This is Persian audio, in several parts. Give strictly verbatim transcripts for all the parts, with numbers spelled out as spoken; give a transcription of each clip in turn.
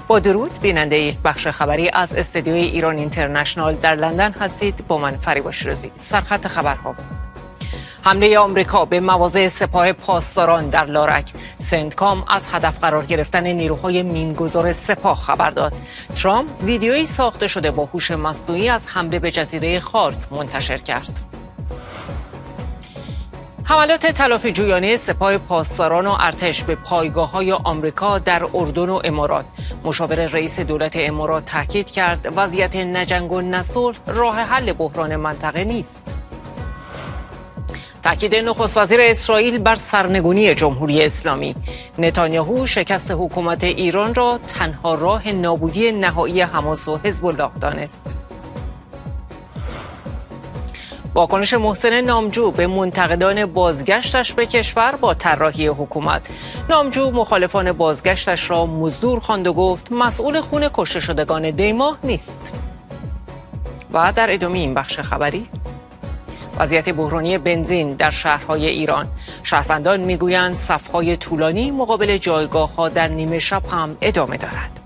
با درود، بیننده یک بخش خبری از استودیوی ایران اینترنشنال در لندن هستید. با من فریبا شیرازی. سرخط خبرها: حمله آمریکا به مواضع سپاه پاسداران در لارک. سنتکام از هدف قرار گرفتن نیروهای مینگذار سپاه خبر داد. ترامپ ویدیویی ساخته شده با هوش مصنوعی از حمله به جزیره خارک منتشر کرد. حملات تلافی جویانه سپاه پاسداران و ارتش به پایگاه‌های آمریکا در اردن و امارات. مشاور رئیس دولت امارات تاکید کرد وضعیت نجنگ و نصلح راه حل بحران منطقه نیست. تاکید نخست وزیر اسرائیل بر سرنگونی جمهوری اسلامی. نتانیاهو شکست حکومت ایران را تنها راه نابودی نهایی حماس و حزب الله دانست. واکنش محسن نامجو به منتقدان بازگشتش به کشور با طراحی حکومت. نامجو مخالفان بازگشتش را مزدور خواند و گفت مسئول خون کشته شدگان دیماه نیست. و در ادامه این بخش خبری، وضعیت بحرانی بنزین در شهرهای ایران. شهروندان میگویند صف‌های طولانی مقابل جایگاه‌ها در نیمه شب هم ادامه دارد.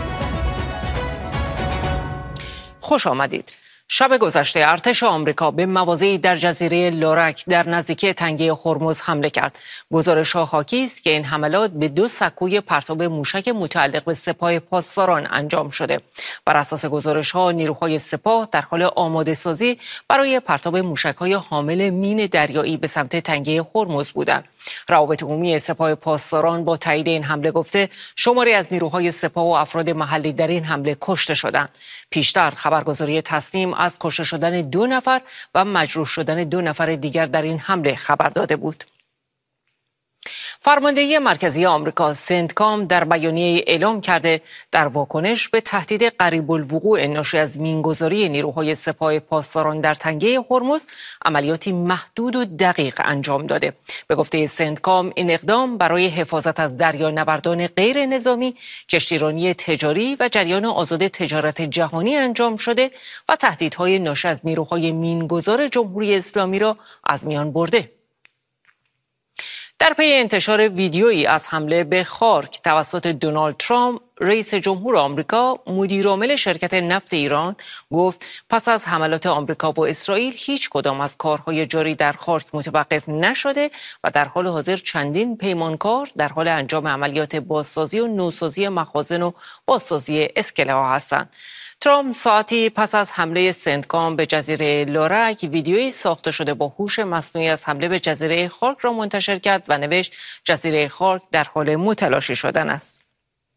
خوش آمدید. شب گذشته ارتش آمریکا به مواضعی در جزیره لارک در نزدیکی تنگه هرمز حمله کرد. گزارش‌ها حاکی است که این حملات به دو سکوی پرتاب موشک متعلق به سپاه پاسداران انجام شده. بر اساس گزارش‌ها نیروهای سپاه در حال آماده‌سازی برای پرتاب موشک‌های حامل مین دریایی به سمت تنگه هرمز بودند. روابط عمومی سپاه پاسداران با تایید این حمله گفته شماری از نیروهای سپاه و افراد محلی در این حمله کشته شدند. پیشتر خبرگزاری تسنیم از کشته شدن دو نفر و مجروح شدن دو نفر دیگر در این حمله خبر داده بود. فرماندهی مرکزی آمریکا سنتکام در بیانیه اعلام کرده در واکنش به تهدید قریب الوقوع ناشی از مینگذاری نیروهای سپاه پاسداران در تنگه هرمز عملیاتی محدود و دقیق انجام داده. به گفته سنتکام این اقدام برای حفاظت از دریانوردان غیر نظامی، کشتیرانی تجاری و جریان آزاد تجارت جهانی انجام شده و تهدیدهای ناشی از نیروهای مینگذار جمهوری اسلامی را از میان برده. در پی انتشار ویدیویی از حمله به خارک توسط دونالد ترامپ، رئیس جمهور آمریکا، مدیرعامل شرکت نفت ایران گفت پس از حملات آمریکا با اسرائیل هیچ کدام از کارهای جاری در خارک متوقف نشده و در حال حاضر چندین پیمانکار در حال انجام عملیات بازسازی و نوسازی مخازن و بازسازی اسکله‌ها هستند. ترامپ ساعتی پس از حمله سنتکام به جزیره لارک ویدیویی ساخته شده با هوش مصنوعی از حمله به جزیره خارک را منتشر کرد و نوشت جزیره خارک در حال متلاشی شدن است.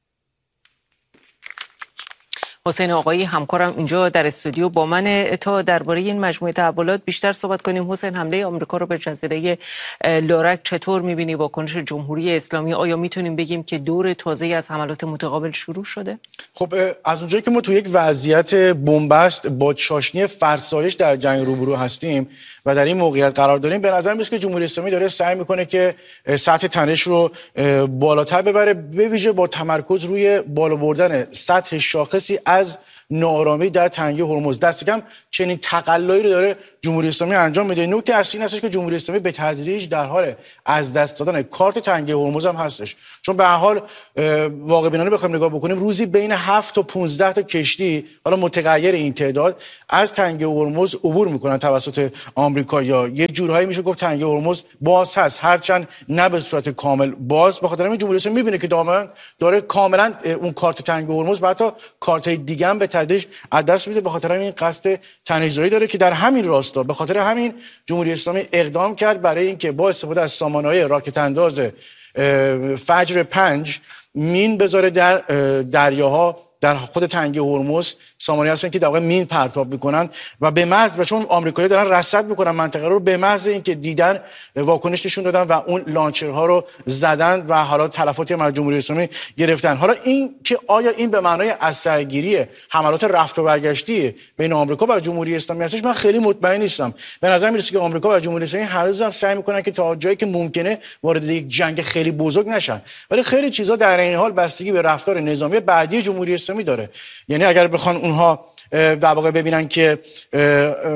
حسین آقایی همکارم اینجا در استودیو با من تا درباره این مجموعه تحولات بیشتر صحبت کنیم. حسین، حمله آمریکا رو به جزیره لارک چطور می‌بینی؟ واکنش جمهوری اسلامی، آیا میتونیم بگیم که دور تازه‌ای از حملات متقابل شروع شده؟ خب از اونجایی که ما تو یک وضعیت بنبست با چاشنی فرسایش در جنگ روبرو هستیم و در این موقعیت قرار داریم، به نظر میاد که جمهوری اسلامی داره سعی میکنه که سطح تنش رو بالاتر ببره، به ویژه با تمرکز روی بالا بردن سطح شاخصی از ناآرامی در تنگه هرمز. دست کم چنین تقلایی رو داره جمهوری اسلامی انجام میده. نکته اصلی این هستش که جمهوری اسلامی به تدریج در حال از دست دادن کارت تنگه هرمز هم هستش، چون به هر حال واقع بینانه بخوایم نگاه بکنیم روزی بین هفت تا پانزده تا کشتی، حالا متغیر این تعداد، از تنگه هرمز عبور میکنن توسط آمریکایی‌ها. یه جورهایی میشه گفت تنگه هرمز باز هست، هرچند نه به صورت کامل باز. به خاطر همین جمهوری اسلامی میبینه که دائما داره کاملا اون کارت تنگه هرمز و حتی کارت‌های دیگه هم به تدریج از دست میده. به خاطر همین قصد تنش‌زایی داره که در همین راستا به خاطر همین جمهوری اسلامی اقدام کرد برای اینکه با استفاده از سامانه‌های راکت انداز فجر پنج مین بذاره در دریاها در خود تنگه هرمز. سامانه‌ای هستن که در واقع مین پرتاب میکنن و به محض، چون آمریکایی‌ها دارن رصد میکنن منطقه رو، به محض اینکه دیدن واکنش نشون دادن و اون لانچرها رو زدن و حالا تلفاتی هم از جمهوری اسلامی گرفتن. حالا این که آیا این به معنای از سرگیری حملات رفت و برگشتی بین آمریکا و جمهوری اسلامی هستش، من خیلی مطمئن نیستم. به نظر میرسه که آمریکا و جمهوری اسلامی هر روز هم سعی میکنن که تا جایی که ممکنه وارد یک جنگ خیلی بزرگ نشن، ولی خیلی چیزا در این حال بستگی به رفتار نظامی بعدی جمهوری اسلامی داره. یعنی اگر بخوان اونها در واقع ببینن که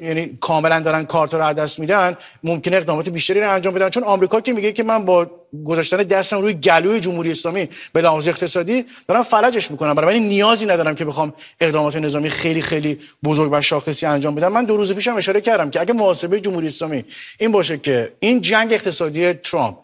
یعنی کاملا دارن کارت رو از دست میدن، ممکنه اقدامات بیشتری رو انجام بدن. چون آمریکا که میگه که من با گذاشتن دستم روی گلوی جمهوری اسلامی به لحاظ اقتصادی دارم فلجش میکنم، برای من نیازی ندارم که بخوام اقدامات نظامی خیلی خیلی بزرگ و شاخصی انجام بدم. من دو روز پیشم اشاره کردم که اگه محاسبه جمهوری اسلامی این باشه که این جنگ اقتصادی ترامپ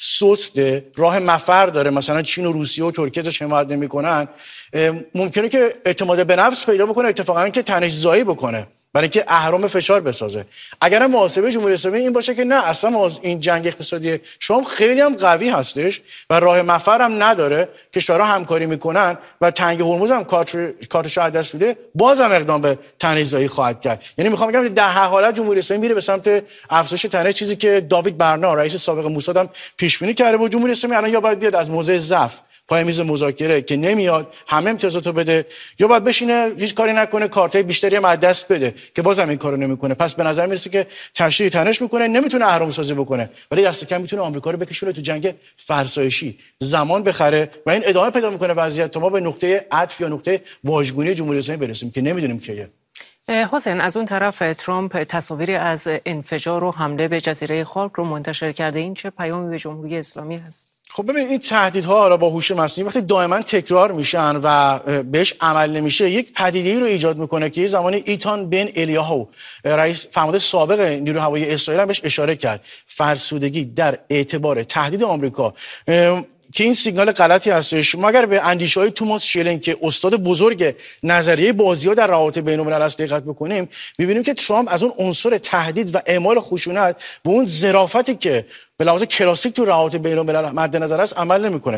سسته، راه مفر داره، مثلا چین و روسیه و ترکیه ازش حمایت نمیکنن، ممکنه که اعتماد به نفس پیدا بکنه، اتفاقا که تنش زایی بکنه برای اینکه اهرم فشار بسازه. اگر محاسبه جمهوری اسلامی این باشه که نه اصلا این جنگ اقتصادی شما خیلی هم قوی هستش و راه مفر هم نداره، کشورها همکاری میکنن و تنگ هرمز هم کارتش رو از دست میده، بازم اقدام به تنش زایی خواهد کرد. یعنی میخوام بگم در هر حالت جمهوری اسلامی میره به سمت افزایش تنش، چیزی که داوید برنا رئیس سابق موساد هم پیش بینی کرده بود. جمهوری اسلامی الان یا باید بیاد از موضع ضعف پای میز مذاکره که نمیاد همه امتیازاتو بده، یا باید بشینه هیچ کاری نکنه کارتای بیشتری هم از دست بده که بازم این کارو نمیکنه. پس به نظر میرسه که تشریح تنش میکنه، نمیتونه اهرم سازی بکنه، ولی دست کم میتونه آمریکا رو بکشونه تو جنگ فرسایشی، زمان بخره و این ادامه پیدا میکنه وضعیت تا ما به نقطه عطف یا نقطه واژگونی جمهوری اسلامی برسیم که نمیدونیم کیه. حسین، از اون طرف ترامپ تصاویری از انفجار و حمله به جزیره خارک رو منتشر کرده، این چه پیامی به جمهوری اسلامی هست؟ خب ببین این تهدیدها را با هوش مصنوعی وقتی دائما تکرار میشن و بهش عمل نمیشه، یک پدیده‌ای رو ایجاد میکنه که زمانی ایتان بن الیاهو رئیس فرمانده سابق نیروی هوایی اسرائیل هم بهش اشاره کرد، فرسودگی در اعتبار تهدید آمریکا، که این سیگنال غلطی هستش. مگر به اندیشه‌های توماس شیلینگ که استاد بزرگ نظریه بازی‌ها در روابط بین‌الملل است دقت بکنیم، می‌بینیم که ترامپ از اون عنصر تهدید و اعمال خشونت به اون ظرافتی که به لحاظ کلاسیک تو روابط بین‌الملل مد نظر است عمل نمی‌کنه.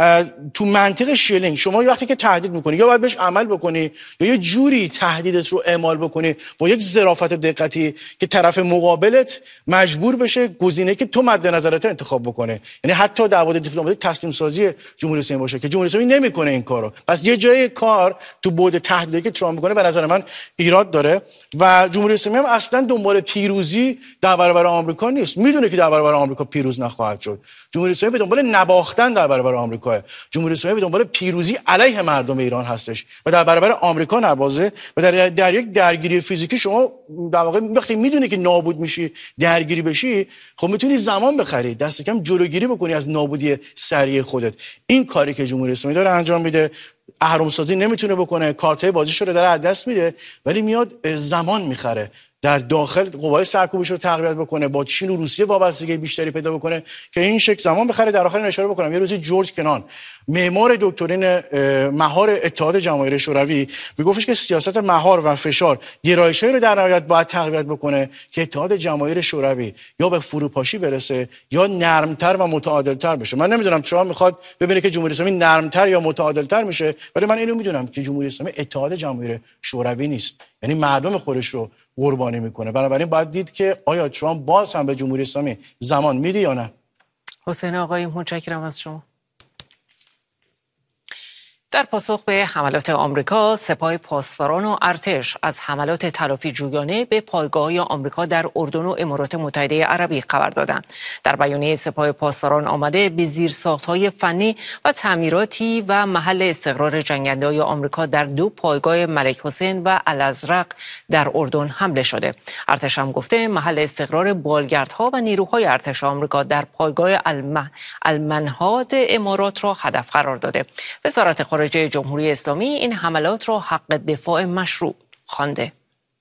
تو منطق شیلینگ شما وقتی که تهدید می‌کنی یا باید بهش عمل بکنی یا یه جوری تهدیدت رو اعمال بکنی با یک ظرافت دقتی که طرف مقابلت مجبور بشه گزینه‌ای که تو مد نظرت انتخاب بکنه. یعنی حتی در بعد دیپلماتیک تسلیم سازی جمهوری اسلامی باشه که جمهوری اسلامی نمی‌کنه این کارو. پس یه جای کار تو بعد تهدیدی که ترامپ می‌کنه به نظر من ایراد داره و جمهوری اسلامی هم اصلا دنبال پیروزی در برابر آمریکا نیست. میدونه که در برابر آمریکا پیروز نخواهد شد. جمهوری اسلامی به دنبال نباختن در برابر آمریکا، جمهوری اسلامی به دنبال پیروزی علیه مردم ایران هستش و در برابر آمریکا نبازه و در, در یک درگیری فیزیکی شما در واقع وقتی میدونی که نابود میشی، درگیری بشی، خب میتونی زمان بخری، دست کم جلوگیری بکنی از نابودی سریع خودت. این کاری که جمهوری اسلامی داره انجام میده، اهرم سازی نمیتونه بکنه، کارتای بازیشو رو داره از دست میده، ولی میاد زمان میخره در داخل قوای سرکوبش رو تقویت بکنه، با چین و روسیه وابستگی بیشتری پیدا بکنه که این شکل زمان بخره. در آخر اشاره بکنم یه روزی جورج کنان، معمار دکترین مهار اتحاد جماهیر شوروی، میگفتش که سیاست مهار و فشار گرایش‌هایی رو در نهایت باید تقویت بکنه که اتحاد جماهیر شوروی یا به فروپاشی برسه یا نرمتر و متعادلتر بشه. من نمیدونم چرا میخواد ببینه که جمهوری اسلامی نرمتر یا متعادلتر میشه، ولی من اینو میدونم که جمهوری اسلامی اتحاد جماهیر شوروی نیست، یعنی مردم خودش رو قربانی میکنه. بنابراین باید دید که آیا ترامپ باز هم به جمهوری اسلامی زمان میده یا نه. حسین آقایی، متشکرم از شما. در پاسخ به حملات آمریکا، سپاه پاسداران و ارتش از حملات تلافی جویانه به پایگاه‌های آمریکا در اردن و امارات متحده عربی خبر دادند. در بیانیه سپاه پاسداران آمده به زیرساخت‌های فنی و تعمیراتی و محل استقرار جنگنده‌های آمریکا در دو پایگاه ملک حسین و الازرق در اردن حمله شده. ارتش هم گفته محل استقرار بالگردها و نیروهای ارتش آمریکا در پایگاه المه... المنهاد امارات را هدف قرار داده. وزارت خارجه جمهوری اسلامی این حملات را حق دفاع مشروع خوانده.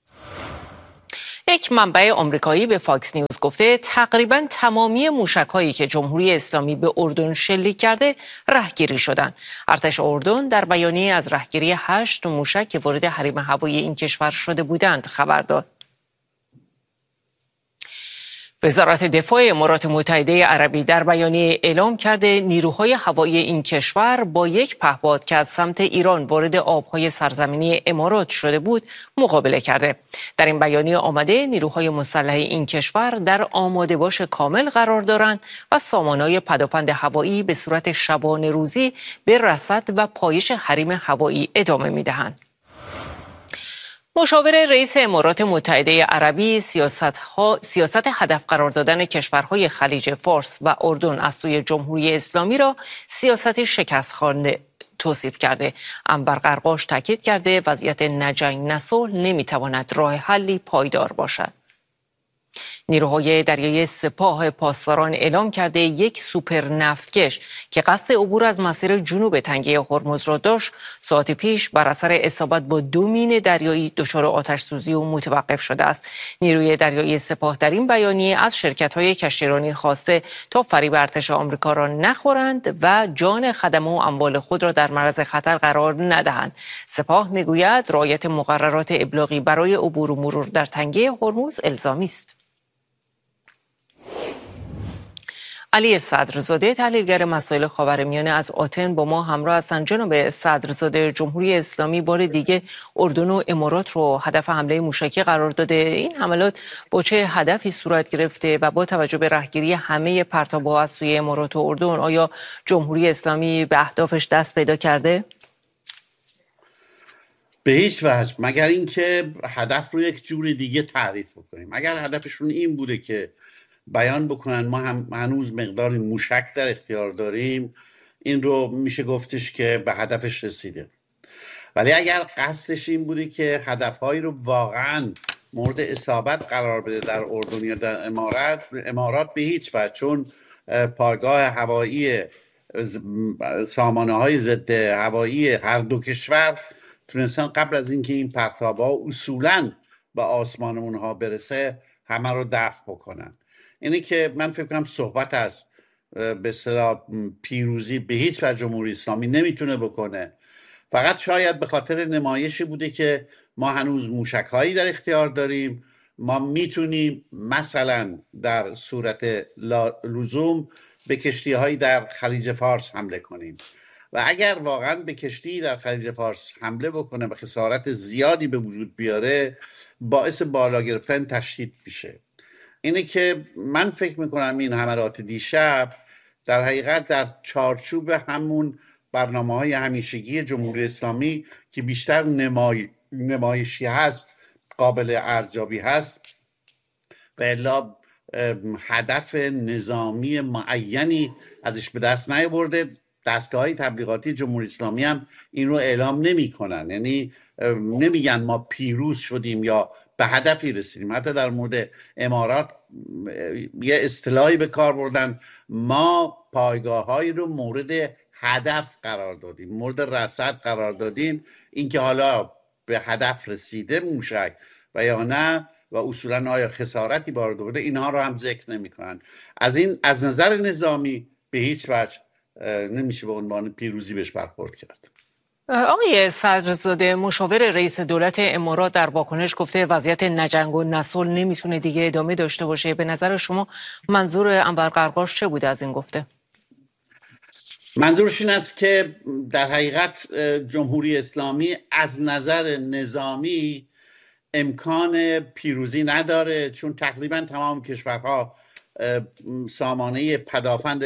یک منبع آمریکایی به فاکس نیوز گفته تقریباً تمامی موشک‌هایی که جمهوری اسلامی به اردن شلیک کرده رهگیری شدند. ارتش اردن در بیانیه از رهگیری هشت موشک که وارد حریم هوایی این کشور شده بودند خبر داد. وزارت دفاع امارات متحده عربی در بیانیه اعلام کرده نیروهای هوایی این کشور با یک پهپاد که از سمت ایران وارد آبهای سرزمینی امارات شده بود مقابله کرده. در این بیانیه آمده نیروهای مسلح این کشور در آماده باش کامل قرار دارند و سامانه‌های پدافند هوایی به صورت شبانه روزی به رصد و پایش حریم هوایی ادامه می‌دهند. مشاور رئیس امارات متحده عربی سیاست, ها، سیاست هدف قرار دادن کشورهای خلیج فارس و اردن از سوی جمهوری اسلامی را سیاستی شکست خوانده توصیف کرده. انور قرقاش تاکید کرده وضعیت نه جنگ نه صلح نمیتواند راه حلی پایدار باشد. نیروهای دریایی سپاه پاسداران اعلام کرده یک سوپر نفتکش که قصد عبور از مسیر جنوب تنگه هرمز را داشت ساعت پیش بر اثر اصابت با دو مین دریایی دچار آتش سوزی و متوقف شده است. نیروی دریایی سپاه در این بیانیه از شرکت‌های کشتیرانی خواسته تا فریب ارتش آمریکا را نخورند و جان خدمه و اموال خود را در معرض خطر قرار ندهند. سپاه میگوید رعایت مقررات ابلاغی برای عبور و مرور در تنگه هرمز الزامی است. علی صدرزاده تحلیلگر مسائل خاورمیانه از آتن با ما همراه هستند. جناب صدرزاده، جمهوری اسلامی بار دیگه اردن و امارات رو هدف حمله موشکی قرار داده. این حملات با چه هدفی صورت گرفته و با توجه به رهگیری همه پرتاب‌ها از سوی امارات و اردن آیا جمهوری اسلامی به اهدافش دست پیدا کرده؟ به هیچ وجه، مگر اینکه هدف رو یک جور دیگه تعریف بکنیم. اگر هدفشون این بوده که بیان بکنن ما هم هنوز مقداری موشک در اختیار داریم، این رو میشه گفتش که به هدفش رسیده. ولی اگر قصدش این بوده که هدفهایی رو واقعا مورد اصابت قرار بده در اردن یا در امارات امارات به هیچ وجه، چون پایگاه هوایی سامانه های ضد هوایی هر دو کشور تونستن قبل از اینکه این پرتاب‌ها اصولاً به آسمان اونها برسه همه رو دفع بکنن. اینه که من فکر کنم صحبت از به اصطلاح پیروزی به هیچ وجه جمهوری اسلامی نمیتونه بکنه. فقط شاید به خاطر نمایشی بوده که ما هنوز موشک‌هایی در اختیار داریم، ما میتونیم مثلا در صورت لزوم به کشتی‌هایی در خلیج فارس حمله کنیم و اگر واقعا به کشتی در خلیج فارس حمله بکنه و خسارت زیادی به وجود بیاره، باعث بالا گرفتن تشدید میشه. اینه که من فکر میکنم این حملات دیشب در حقیقت در چارچوب همون برنامه های همیشگی جمهوری اسلامی که بیشتر نمای... نمایشی هست، قابل ارزیابی هست و الا هدف نظامی معینی ازش به دست نیاورده. دستگاه های تبلیغاتی جمهوری اسلامی هم این رو اعلام نمی کنن، یعنی نمیگن ما پیروز شدیم یا به هدفی رسیدیم. حتی در مورد امارات یه اصطلاحی به کار بردن، ما پایگاه هایی رو مورد هدف قرار دادیم، مورد رصد قرار دادیم. اینکه حالا به هدف رسیده موشک و یا نه و اصولا آیا خسارتی وارد آورده، اینها رو هم ذکر نمی کنن. از این از نظر نظامی به هیچ وجه نمیشه به عنوان پیروزی بهش برخورد کرد. آقای صدرزاده، مشاور رئیس دولت امارات در واکنش گفته وضعیت نه جنگ و نه صلح نمیتونه دیگه ادامه داشته باشه. به نظر شما منظور انور قرقاش چه بوده از این گفته؟ منظورش این است که در حقیقت جمهوری اسلامی از نظر نظامی امکان پیروزی نداره، چون تقریبا تمام کشورها سامانه پدافند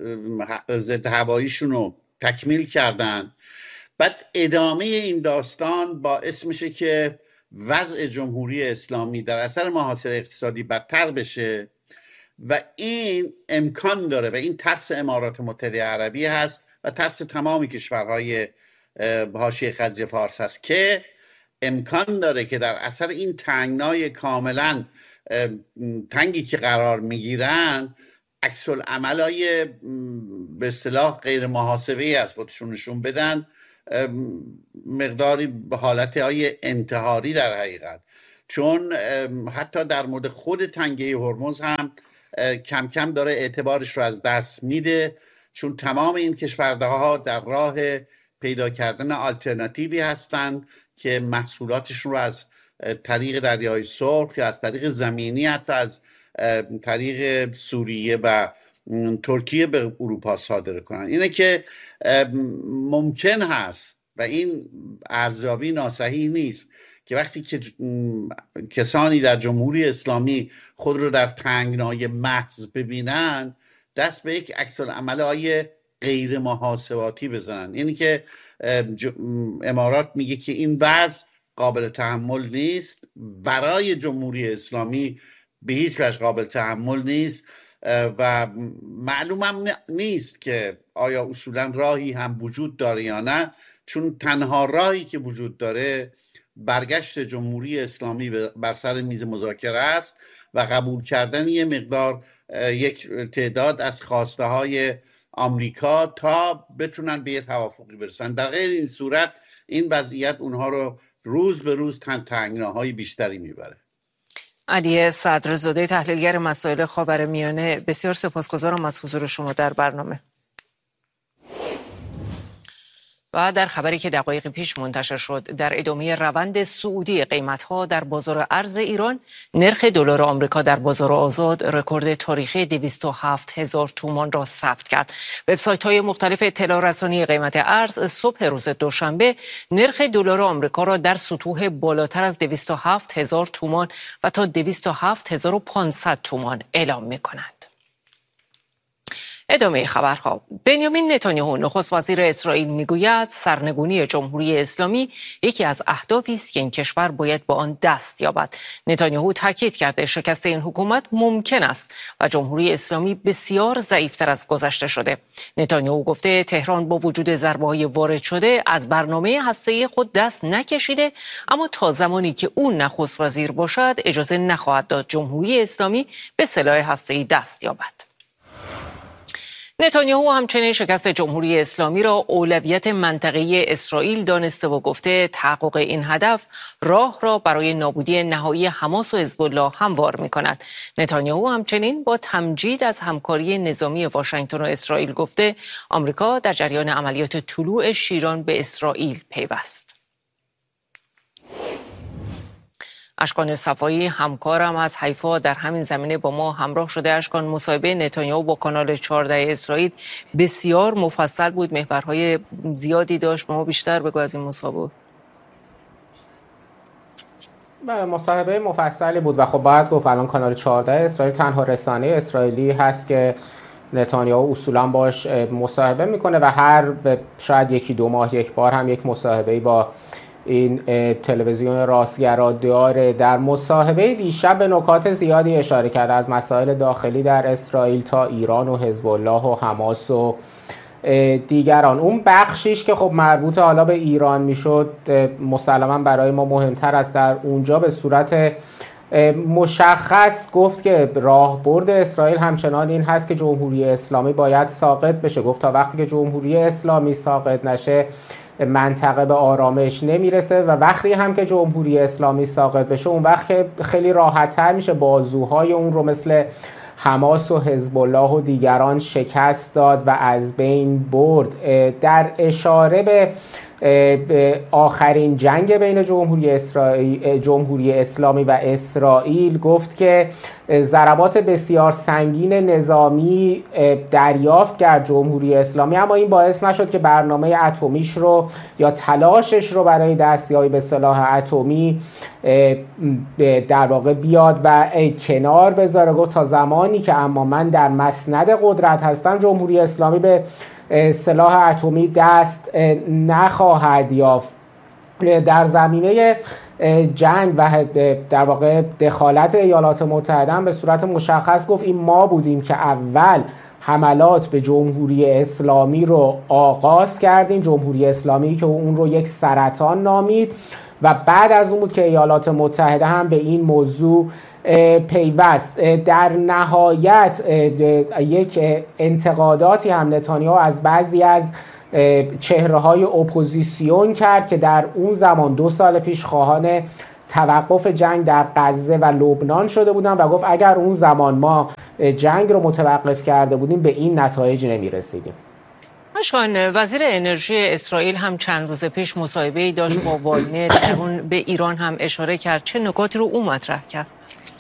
ضد هواییشون رو تکمیل کردن. بعد ادامه این داستان باعث میشه که وضع جمهوری اسلامی در اثر محاصره اقتصادی بدتر بشه و این امکان داره و این ترس امارات متحده عربی هست و ترس تمام کشورهای حاشیه خلیج فارس هست که امکان داره که در اثر این تنگنای کاملا تنگی که قرار میگیرن عکس العملای به اصطلاح غیر محاسبه‌ای از خودشون نشون بدن، مقداری به حالت های انتحاری در حقیقت. چون حتی در مورد خود تنگه هرمز هم کم کم داره اعتبارش رو از دست میده، چون تمام این کشورها در راه پیدا کردن آلترناتیوی هستند که محصولاتشون رو از طریق دریای سرخ یا از طریق زمینی، حتی از طریق سوریه و ترکیه به اروپا صادر کنن. اینه که ممکن هست و این ارزیابی ناصحیح نیست که وقتی که کسانی در جمهوری اسلامی خود رو در تنگنای محض ببینن دست به یک عکس العمل‌های غیر محاسباتی بزنن. اینی که امارات میگه که این وضع قابل تحمل نیست، برای جمهوری اسلامی به هیچ وجه قابل تحمل نیست و معلومم نیست که آیا اصولا راهی هم وجود داره یا نه، چون تنها راهی که وجود داره برگشت جمهوری اسلامی بر سر میز مذاکره است و قبول کردن یه مقدار یک تعداد از خواسته های آمریکا تا بتونن به یه توافقی برسن. در غیر این صورت این وضعیت اونها رو روز به روز تنگناهای بیشتری میبره. علی صدرزاده، تحلیلگر مسائل خاورمیانه، بسیار سپاسگزارم از حضور شما در برنامه. و در خبری که دقایق پیش منتشر شد، در ادامه روند صعودی قیمت‌ها در بازار ارز ایران، نرخ دلار آمریکا در بازار آزاد رکورد تاریخی دویست و هفت هزار تومان را ثبت کرد. وبسایت‌های مختلف اطلاع رسانی قیمت ارز صبح روز دوشنبه نرخ دلار آمریکا را در سطوح بالاتر از دویست و هفت هزار تومان و تا دویست و هفت هزار و پانصد تومان اعلام می‌کنند. ادامه خبرها. بنیامین نتانیاهو نخست وزیر اسرائیل میگوید سرنگونی جمهوری اسلامی یکی از اهدافی است که این کشور باید با آن دست یابد. نتانیاهو تاکید کرده شکست این حکومت ممکن است و جمهوری اسلامی بسیار ضعیفتر از گذشته شده. نتانیاهو گفته تهران با وجود ضربه‌های وارد شده از برنامه هسته‌ای خود دست نکشیده، اما تا زمانی که او نخست وزیر باشد اجازه نخواهد داد جمهوری اسلامی به سلاح هسته‌ای دست یابد. نتانیاهو همچنین شکست جمهوری اسلامی را اولویت منطقه‌ای اسرائیل دانسته و گفته تحقق این هدف راه را برای نابودی نهایی حماس و حزب الله هموار می‌کند. نتانیاهو همچنین با تمجید از همکاری نظامی واشنگتن و اسرائیل گفته آمریکا در جریان عملیات طلوع شیران به اسرائیل پیوست. اشکان صفایی همکارم از حیفا در همین زمینه با ما همراه شده. اشکان، مصاحبه نتانیاهو با کانال چهارده اسرائیل بسیار مفصل بود، محورهای زیادی داشت. ما بیشتر بگو از این مصاحبه. بله، مصاحبه مفصلی بود و خب باید گفت الان کانال چهارده اسرائیل تنها رسانه اسرائیلی هست که نتانیاهو اصولا باش مصاحبه میکنه و هر شاید یکی دو ماه یک بار هم یک مصاحبه با این تلویزیون راستگرا داره. در مصاحبه دیشب به نکات زیادی اشاره کرده، از مسائل داخلی در اسرائیل تا ایران و حزب الله و حماس و دیگران. اون بخشیش که خب مربوط حالا به ایران میشد مسلما برای ما مهمتر است. در اونجا به صورت مشخص گفت که راهبرد اسرائیل همچنان این هست که جمهوری اسلامی باید ساقط بشه. گفت تا وقتی که جمهوری اسلامی ساقط نشه منطقه به آرامش نمیرسه و وقتی هم که جمهوری اسلامی ساقط بشه اون وقت که خیلی راحت تر میشه بازوهای اون رو مثل حماس و حزب الله و دیگران شکست داد و از بین برد. در اشاره به آخرین جنگ بین جمهوری اسرائیل جمهوری اسلامی و اسرائیل گفت که ضربات بسیار سنگین نظامی دریافت کرد جمهوری اسلامی، اما این باعث نشد که برنامه اتمیش رو یا تلاشش رو برای دستیابی به سلاح اتمی در واقع بیاد و کنار بذاره. گفت تا زمانی که اما من در مسند قدرت هستم جمهوری اسلامی به سلاح اتمی دست نخواهد یافت. در زمینه جنگ و در واقع دخالت ایالات متحده هم به صورت مشخص گفت این ما بودیم که اول حملات به جمهوری اسلامی رو آغاز کردیم، جمهوری اسلامی که اون رو یک سرطان نامید و بعد از اون بود که ایالات متحده هم به این موضوع پیوست. در نهایت یک انتقاداتی هم نتانیاهو از بعضی از چهره‌های اپوزیسیون کرد که در اون زمان دو سال پیش خواهان توقف جنگ در غزه و لبنان شده بودن و گفت اگر اون زمان ما جنگ رو متوقف کرده بودیم به این نتایج نمی‌رسیدیم. اشکان، وزیر انرژی اسرائیل هم چند روز پیش مصاحبه‌ای داشت با واینت، در اون به ایران هم اشاره کرد. چه نکاتی رو او مطرح کرد؟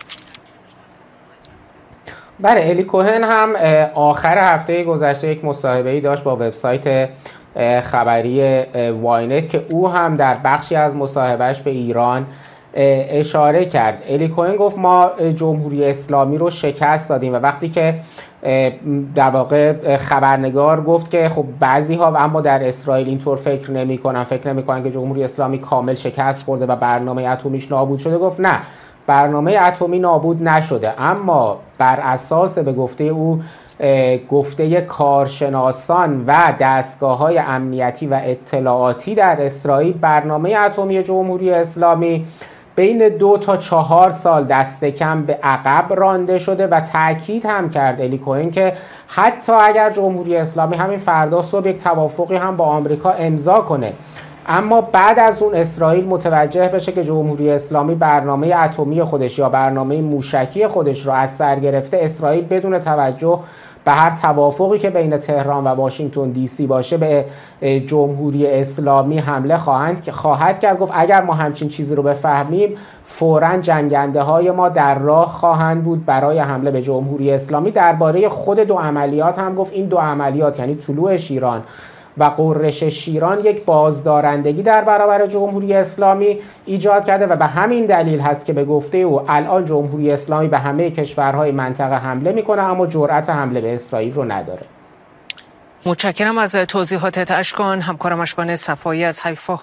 بله، الی کوهن هم آخر هفته گذشته یک مصاحبه‌ای داشت با وبسایت خبری واینت که او هم در بخشی از مصاحبهش به ایران اشاره کرد. الی کوهن گفت ما جمهوری اسلامی رو شکست دادیم و وقتی که در واقع خبرنگار گفت که خب بعضی ها اما در اسرائیل اینطور فکر نمی کنن فکر نمی کنن که جمهوری اسلامی کامل شکست خورده و برنامه اتمیش نابود شده، گفت نه، برنامه اتمی نابود نشده، اما بر اساس به گفته او گفته کارشناسان و دستگاه‌های امنیتی و اطلاعاتی در اسرائیل، برنامه اتمی جمهوری اسلامی بین دو تا چهار سال دست کم به عقب رانده شده و تاکید هم کرد الی کوهن که حتی اگر جمهوری اسلامی همین فردا صبح یک توافقی هم با آمریکا امضا کنه، اما بعد از اون اسرائیل متوجه بشه که جمهوری اسلامی برنامه اتمی خودش یا برنامه موشکی خودش رو از سر گرفته، اسرائیل بدون توجه به هر توافقی که بین تهران و واشنگتن دی سی باشه به جمهوری اسلامی حمله خواهند خواهد کرد. گفت اگر ما همچین چیزی رو بفهمیم فوراً جنگنده های ما در راه خواهند بود برای حمله به جمهوری اسلامی. درباره خود دو عملیات هم گفت این دو عملیات یعنی طلوع شیران و غرش شیران یک بازدارندگی در برابر جمهوری اسلامی ایجاد کرده و به همین دلیل هست که به گفته او الان جمهوری اسلامی به همه کشورهای منطقه حمله میکنه اما جرأت حمله به اسرائیل رو نداره. متشکرم از توضیحاتت اشکان. همکارم اشکان صفایی از حیفا.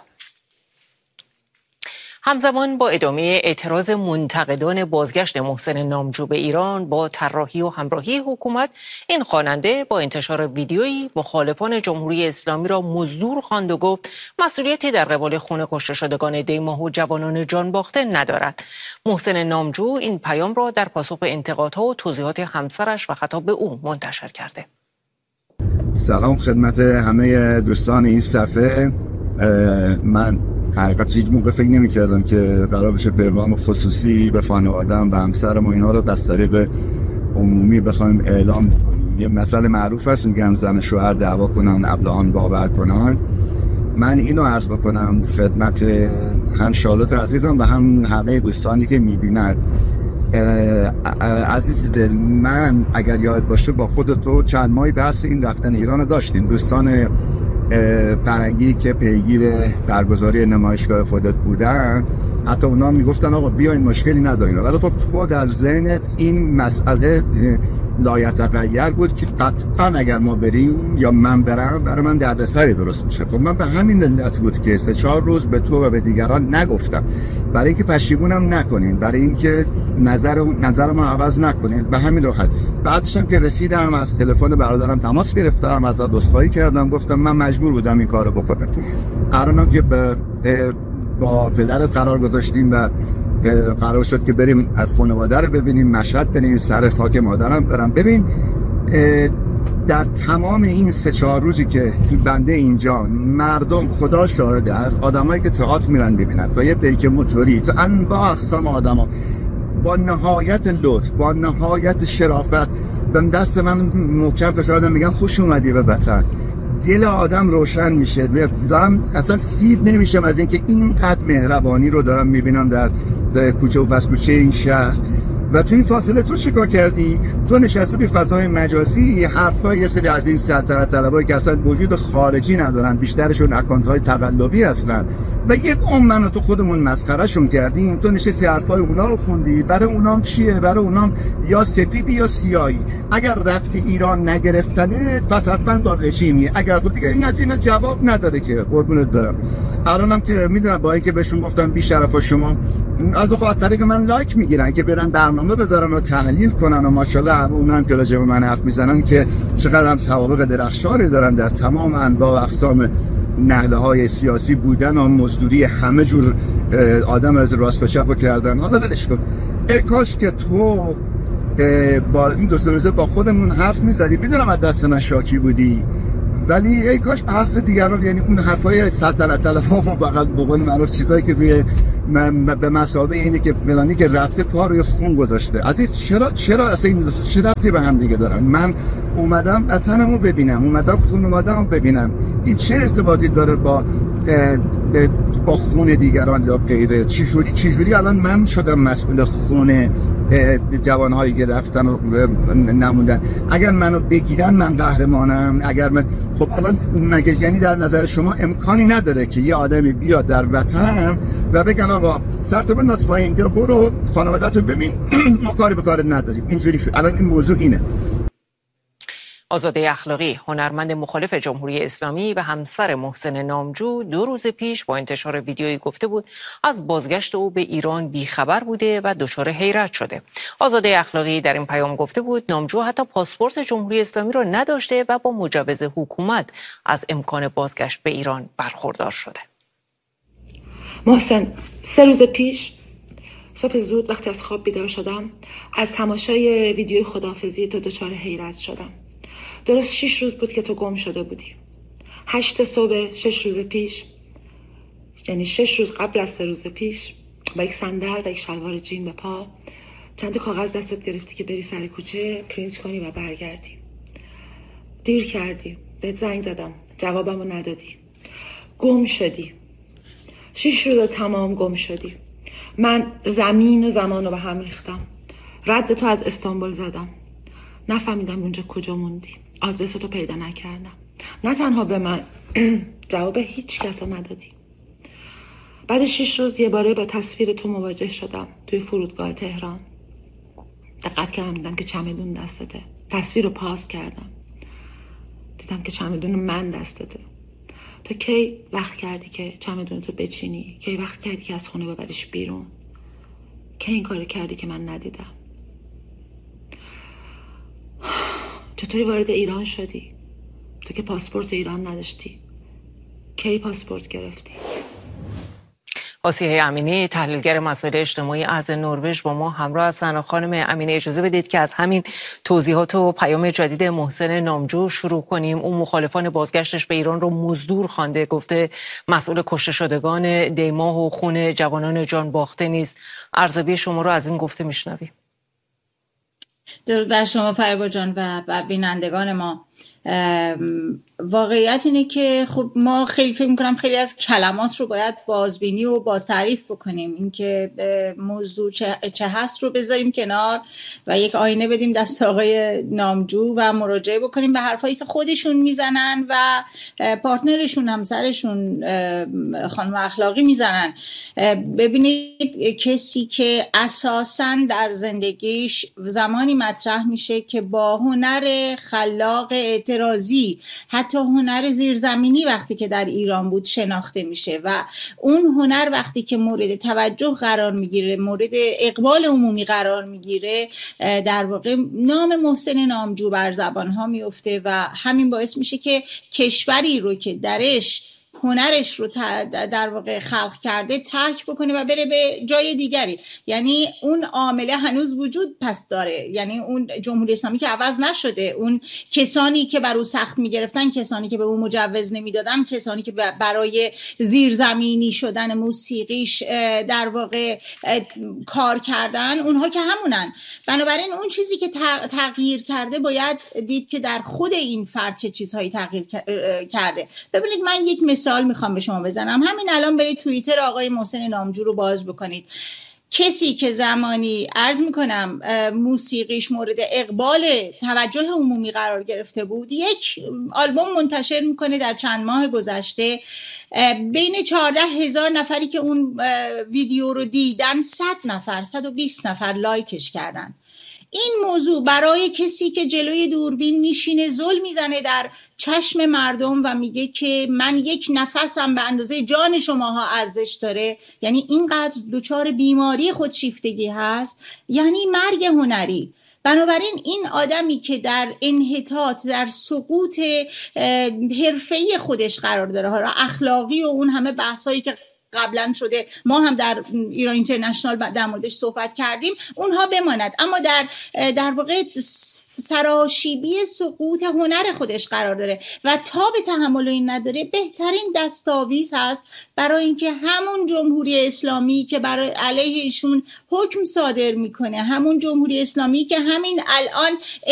همزمان با ادامه اعتراض منتقدان بازگشت محسن نامجو به ایران با طراحی و همراهی حکومت، این خواننده با انتشار ویدیویی مخالفان جمهوری اسلامی را مزدور خواند و گفت مسئولیتی در قبال خون کشته شدگان دیماه و جوانان جان باخته ندارد. محسن نامجو این پیام را در پاسخ به انتقادها و توضیحات همسرش و خطاب به او منتشر کرده. سلام خدمت همه دوستان این صفحه. من حقیقت هیچ موقع فکر نمی کردم که قرار بشه پیغام خصوصی به خانواده‌ام و همسرم و اینا رو از طریق عمومی بخوایم اعلام کنیم. یه مسئله معروف هست میگن زن شوهر دعوا کنن ابلهان باور کنن. من اینو عرض بکنم خدمت هم شالوت عزیزم و هم همه دوستانی که میبینن. عزیز دل، من اگر یاد باشه با خودتو چند ماهی بحث این رفتن ایران داشتیم. دوستان فرنگی که پیگیر برگزاری نمایشگاه خودت بودن حتی اونا میگفتن آقا بیاین مشکلی ندارین، ولی خب تو در ذهنت این مسئله لایتغیر بود که قطعا اگر ما بریم یا من برم برای من دردسری درست میشه. خب من به همین علت بود که سه چهار روز به تو و به دیگران نگفتم، برای اینکه پشیمونم نکنین، برای اینکه نظر نظرمو عوض نکنین، به همین راحتی. بعدش هم که رسیدم از تلفن برادرم تماس گرفتم، ازش عذرخواهی کردم، گفتم من مجبور بودم این کارو بکنم. الانم که به با پدرت قرار گذاشتیم و قرار شد که بریم از خانواده رو ببینیم، مشهد بریم، سر خاک مادرم برم. ببین در تمام این سه چهار روزی که بنده اینجا، مردم خدا شاهده از آدمایی که تئاتر میرن ببینن تا یه پیک موتوری تا انواع اقسام آدما با نهایت لطف با نهایت شرافت به دست من محکم فشار دادن، میگن خوش اومدی به وطن. دل آدم روشن میشه. دارم اصلا سیر نمیشم از اینکه اینقدر مهربانی رو دارم میبینم در, در کوچه و پس کوچه این شهر. و تو این فاصله تو چیکار کردی؟ تو نشسته بی فضای مجازی حرفای یه سری از این سلطنت طلبایی که اصلا وجود خارجی ندارن، بیشترشون اکانت های تقلبی هستن و یک عمر من تو خودمون مسخرهشون کردیم. تو نشستی حرفای اونا رو خوندی. برای اونام چیه؟ برای اونام یا سفیدی یا سیاهی. اگر رفتی ایران نگرفتنه پس حتما با رژیمی. اگر خود دیگه این از اینا جواب نداره که قربونت برم. الانم که میدونم با اینکه بهشون گفتم بی شرفا شما از خاطر طریق من لایک میگیرن که برن برنامه بذارن و تحلیل کنن و ماشاءالله اونم که راجع به من حرف میزنن که چقدر هم سوابق درخشانی دارن در تمام انواع و اقسام نهله های سیاسی بودن و مزدوری همه جور آدم از راست و چپ کردن. حالا ولش کن. ای کاش که تو با این دو سه روزه با خودمون حرف میزدی. میدونم از دست من شاکی بودی، ولی ای کاش به حرف دیگران، یعنی اون حرفای سلطنت طلبها فقط به قول معروف چیزایی که روی به مثابه اینه که فلانی که رفته پا روی خون گذاشته. از این چرا چرا اصلا این چه ربطی به هم دیگه دارن؟ من اومدم وطنمو ببینم، اومدم خانواده‌مو ببینم. این چه ارتباطی داره با با خون دیگران یا غیره؟ چجوری چجوری الان من شدم مسئول خون جوانهایی که رفتن و نموندن؟ اگر منو بگیرن من قهرمانم. اگر من خب الان مگه یعنی در نظر شما امکانی نداره که یه آدمی بیاد در وطن و بگن آقا سرتو بنداز پایین، بیا برو خانواده‌تو ببین، ما کاری به کارت نداریم؟ اینجوری شد. الان این موضوع اینه. آزاده اخلاقی، هنرمند مخالف جمهوری اسلامی و همسر محسن نامجو، دو روز پیش با انتشار ویدیویی گفته بود از بازگشت او به ایران بیخبر بوده و دچار حیرت شده. آزاده اخلاقی در این پیام گفته بود نامجو حتی پاسپورت جمهوری اسلامی را نداشته و با مجوز حکومت از امکان بازگشت به ایران برخوردار شده. محسن، سه روز پیش صبح زود وقتی از خواب بیدار شدم، از تماشای ویدیوی خداحافظی تو دچار حیرت شدم. درست شش روز بود که تو گم شده بودی. هشت صبح شش روز پیش، یعنی شش روز قبل از سه روز پیش، با یک صندل و یک شلوار جین به پا، چند کاغذ دستت گرفتی که بری سر کوچه پرینت کنی و برگردی. دیر کردی، بهت زنگ زدم، جوابمو ندادی. گم شدی. شش روز تمام گم شدی. من زمین و زمان رو به هم ریختم. رد تو از استانبول زدم. نفهمیدم اونجا کجا موندی. آدرس تو پیدا نکردم. نه تنها به من، جواب هیچ کس رو ندادی. بعد شش روز یه باره با تصویر تو مواجه شدم توی فرودگاه تهران. دقت کردم دیدم که چمدون دستته. تصویر رو پاس کردم. دیدم که چمدون من دستته. تو کی وقت کردی که چمدون تو بچینی؟ کی وقت کردی که از خونه ببریش بیرون؟ کی این کارو کردی که من ندیدم؟ چطوری وارد ایران شدی؟ تو که پاسپورت ایران نداشتی. کی پاسپورت گرفتی؟ آسیه امینی، تحلیلگر مسائل اجتماعی از نروژ با ما همراه هستند. خانم امینی، اجازه بدید که از همین توضیحات و پیام جدید محسن نامجو شروع کنیم. اون مخالفان بازگشتش به ایران رو مزدور خوانده، گفته مسئول کشته شدگان دیماه و خون جوانان جان باخته نیست. ارزیابی شما رو از این گفته میشنویم. درود بر شما فریبا جان و بر بینندگان ما. واقعیت اینه که خب ما خیلی فکر میکنم خیلی از کلمات رو باید بازبینی و بازتعریف بکنیم. اینکه موضوع چه, چه هست رو بذاریم کنار و یک آینه بدیم دست آقای نامجو و مراجعه بکنیم به حرفایی که خودشون میزنن و پارتنرشون، همسرشون خانم اخلاقی میزنن. ببینید، کسی که اساساً در زندگیش زمانی مطرح میشه که با هنر خلاق اعتراضی، حتی هنر زیرزمینی وقتی که در ایران بود شناخته میشه و اون هنر وقتی که مورد توجه قرار میگیره، مورد اقبال عمومی قرار میگیره، در واقع نام محسن نامجو بر زبانها میفته و همین باعث میشه که کشوری رو که درش هنرش رو در واقع خلق کرده ترک بکنه و بره به جای دیگری. یعنی اون عامله هنوز وجود پس داره، یعنی اون جمهوری اسلامی که عوض نشده، اون کسانی که بر او سخت میگرفتن، کسانی که به او مجوز نمیدادن، کسانی که برای زیرزمینی شدن موسیقیش در واقع کار کردن، اونها که همونن. بنابراین اون چیزی که تغییر کرده باید دید که در خود این فرد چه چیزهایی تغییر کرده. ببینید، من یک مثال میخوام به شما بزنم. همین الان برید توییتر آقای محسن نامجو رو باز بکنید. کسی که زمانی عرض میکنم موسیقیش مورد اقبال توجه عمومی قرار گرفته بود، یک آلبوم منتشر میکنه در چند ماه گذشته. بین چهارده هزار نفری که اون ویدیو رو دیدن، صد نفر، صد و بیست نفر لایکش کردن. این موضوع برای کسی که جلوی دوربین میشینه زل میزنه در چشم مردم و میگه که من یک نفسم به اندازه جان شماها ارزش داره، یعنی اینقدر دچار بیماری خودشیفتگی هست، یعنی مرگ هنری. بنابراین این آدمی که در انحطاط، در سقوط حرفه‌ای خودش قرار داره، ها اخلاقی و اون همه بحثایی که قبلا شده، ما هم در ایران اینترنشنال در موردش صحبت کردیم، اونها بماند، اما در در واقع سراشیبی سقوط هنر خودش قرار داره و تا به تحمل این نداره، بهترین دستاویز هست برای اینکه همون جمهوری اسلامی که برای علیه ایشون حکم صادر میکنه، همون جمهوری اسلامی که همین الان